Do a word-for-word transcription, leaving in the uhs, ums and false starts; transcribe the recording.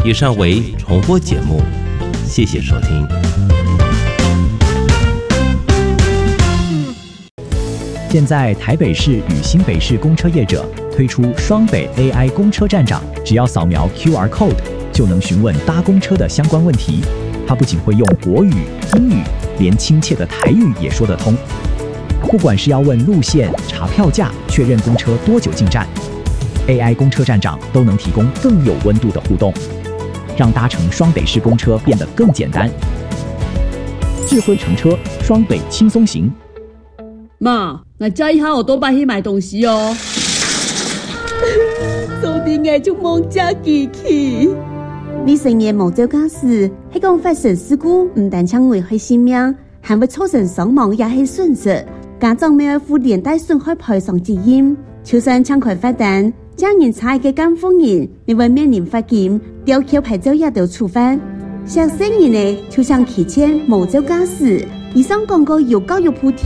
以上为重播节目，谢谢收听。 现在台北市与新北市公车业者推出双北 A I 公车站长，只要扫描 Q R code 就能询问搭公车的相关问题。它不仅会用国语、英语，连亲切的台语也说得通。不管是要问路线、查票价、确认公车多久进站， A I 公车站长都能提供更有温度的互动，让搭乘双北市公车变得更简单。智慧乘车，双北轻松行。 妈，那加一下我多拜去买东西哦。早点爱就忙加机器。 你成年无做家事，喺讲发生事故，唔但将危害性命，还会造成伤亡也系损失。家长咪要负连带损害赔偿责任。就算抢快发单，将人查嘅监护人，你会面临罚金、吊销牌照也要处罚。想生人呢，就像提前无做家事。以上广告由教育部提